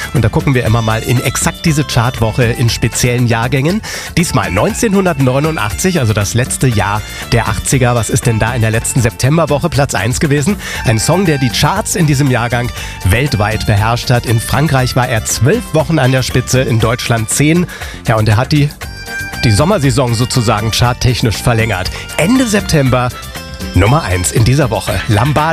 Und da gucken wir immer mal in exakt diese Chartwoche in speziellen Jahrgängen. Diesmal 1989, also das letzte Jahr der 80er. Was ist denn da in der letzten Septemberwoche Platz 1 gewesen? Ein Song, der die Charts in diesem Jahrgang weltweit beherrscht hat. In Frankreich war er 12 Wochen an der Spitze, in Deutschland 10. Ja, und er hat die Sommersaison sozusagen charttechnisch verlängert. Ende September Nummer 1 in dieser Woche. Lambada.